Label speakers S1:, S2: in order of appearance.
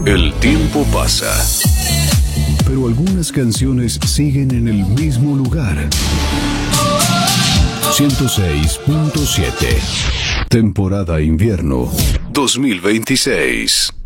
S1: El tiempo pasa, pero algunas canciones siguen en el mismo lugar. 106.7. Temporada invierno 2026.